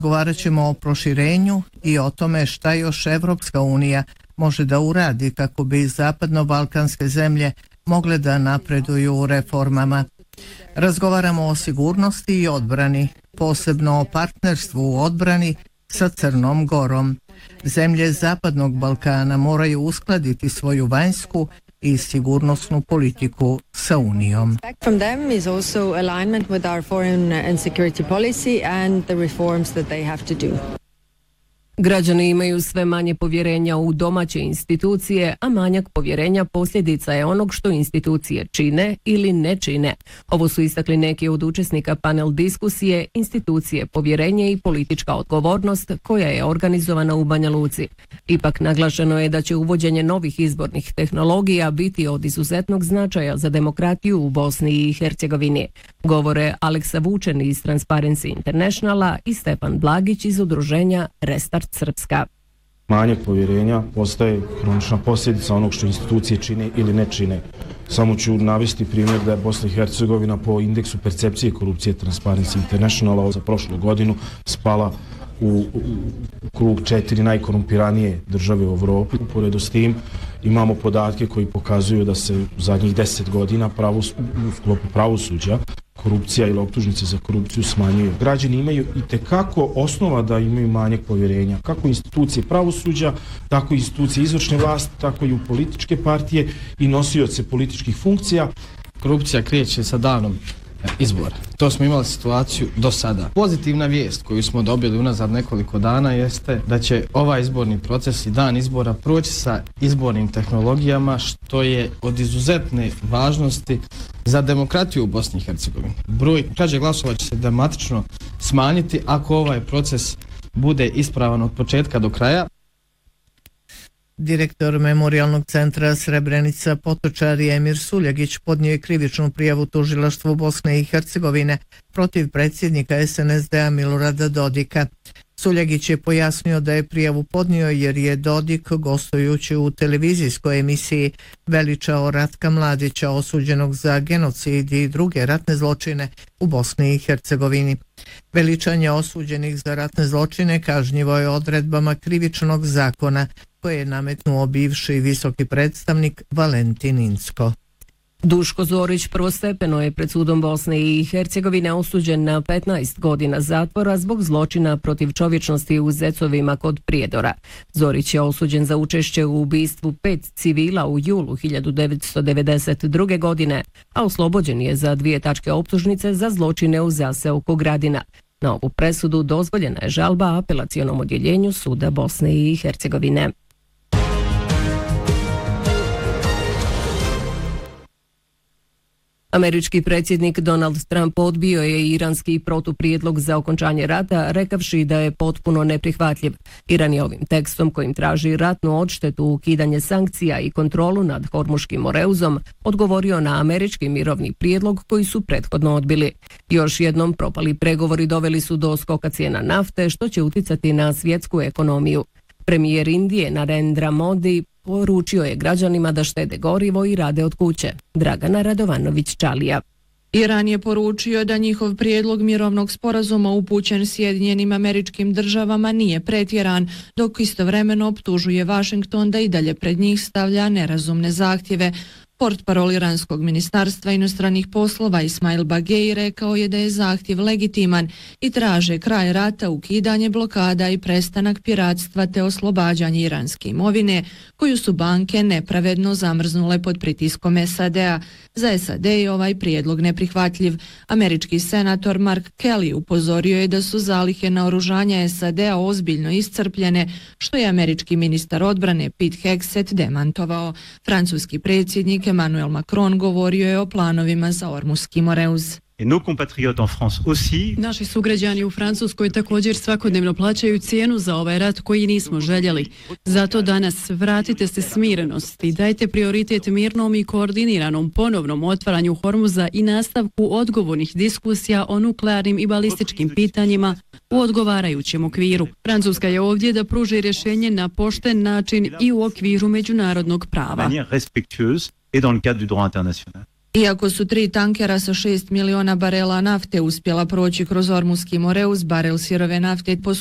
Govarat ćemo o proširenju i o tome šta još Evropska unija može da uradi kako bi zapadno-balkanske zemlje mogle da napreduju u reformama. Razgovaramo o sigurnosti i odbrani, posebno o partnerstvu u odbrani sa Crnom Gorom. Zemlje Zapadnog Balkana moraju uskladiti svoju vanjsku i sigurnosnu politiku sa Unijom. From them is also alignment with our foreign and security policy and the reforms that they have to do. Građani imaju sve manje povjerenja u domaće institucije, a manjak povjerenja posljedica je onog što institucije čine ili ne čine. Ovo su istakli neki od učesnika panel diskusije Institucije, povjerenje i politička odgovornost koja je organizovana u Banja Luci. Ipak naglašeno je da će uvođenje novih izbornih tehnologija biti od izuzetnog značaja za demokratiju u Bosni i Hercegovini. Govore Aleksa Vučen iz Transparency Internationala i Stefan Blagić iz udruženja Restart Srpska. Manjak povjerenja postaje kronična posljedica onog što institucije čine ili ne čine. Samo ću navesti primjer da je Bosna i Hercegovina po indeksu percepcije korupcije Transparency Internationala za prošlu godinu spala u krug 4 najkorumpiranije države u Evropi. Uporedo s tim imamo podatke koji pokazuju da se u zadnjih 10 godina u sklopu pravosuđa korupcija ili optužnice za korupciju smanjuju. Građani imaju itekako osnova da imaju manjak povjerenja, kako institucije pravosuđa, tako i institucije izvršne vlasti, tako i u političke partije i nosioce političkih funkcija. Korupcija kreće sa danom izbora. To smo imali situaciju do sada. Pozitivna vijest koju smo dobili unazad nekoliko dana jeste da će ovaj izborni proces i dan izbora proći sa izbornim tehnologijama, što je od izuzetne važnosti za demokratiju u Bosni i Hercegovini. Broj krađe glasova će se dramatično smanjiti ako ovaj proces bude ispravan od početka do kraja. Direktor Memorijalnog centra Srebrenica Potočar Emir Suljagić podnio je krivičnu prijavu tužilaštvu Bosne i Hercegovine protiv predsjednika SNSD-a Milorada Dodika. Suljagić je pojasnio da je prijavu podnio jer je Dodik, gostujući u televizijskoj emisiji, veličao Ratka Mladića, osuđenog za genocid i druge ratne zločine u Bosni i Hercegovini. Veličanje osuđenih za ratne zločine kažnjivo je odredbama krivičnog zakona koje je nametnuo bivši visoki predstavnik Valentin Incko. Duško Zorić prvostepeno je pred sudom Bosne i Hercegovine osuđen na 15 godina zatvora zbog zločina protiv čovječnosti u Zecovima kod Prijedora. Zorić je osuđen za učešće u ubistvu 5 civila u julu 1992. godine, a oslobođen je za 2 tačke optužnice za zločine u zaseoku Gradina. Na ovu presudu dozvoljena je žalba apelacionom odjeljenju suda Bosne i Hercegovine. Američki predsjednik Donald Trump odbio je iranski protuprijedlog za okončanje rata, rekavši da je potpuno neprihvatljiv. Iran je ovim tekstom kojim traži ratnu odštetu, ukidanje sankcija i kontrolu nad Hormuškim Moreuzom odgovorio na američki mirovni prijedlog koji su prethodno odbili. Još jednom propali pregovori doveli su do skoka cijena nafte, što će uticati na svjetsku ekonomiju. Premijer Indije Narendra Modi poručio je građanima da štede gorivo i rade od kuće. Dragana Radovanović-Čalija. Iran je poručio da njihov prijedlog mirovnog sporazuma upućen Sjedinjenim Američkim Državama nije pretjeran, dok istovremeno optužuje Washington da i dalje pred njih stavlja nerazumne zahtjeve. Portparol iranskog ministarstva inostranih poslova Ismail Bagei rekao je da je zahtjev legitiman i traže kraj rata, ukidanje blokada i prestanak piratstva te oslobađanje iranske imovine koju su banke nepravedno zamrznule pod pritiskom SAD-a. Za SAD je ovaj prijedlog neprihvatljiv. Američki senator Mark Kelly upozorio je da su zalihe naoružanja SAD-a ozbiljno iscrpljene, što je američki ministar odbrane Pete Hegseth demantovao. Francuski predsjednik Emmanuel Macron govorio je o planovima za Ormuski Moreuz. Naši sugrađani u Francuskoj također svakodnevno plaćaju cijenu za ovaj rat koji nismo željeli. Zato danas vratite se smirenosti i dajte prioritet mirnom i koordiniranom ponovnom otvaranju Hormuza i nastavku odgovornih diskusija o nuklearnim i balističkim pitanjima u odgovarajućem okviru. Francuska je ovdje da pruži rješenje na pošten način i u okviru međunarodnog prava. Iako su 3 tankera sa 6 miliona barela nafte uspjela proći kroz Ormuski Moreus, barel sirove nafte